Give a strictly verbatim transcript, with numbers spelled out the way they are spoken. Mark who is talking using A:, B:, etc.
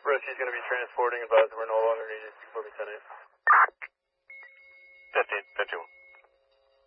A: Rescue's going to be transporting. Advise we're no longer needed. four ten eight.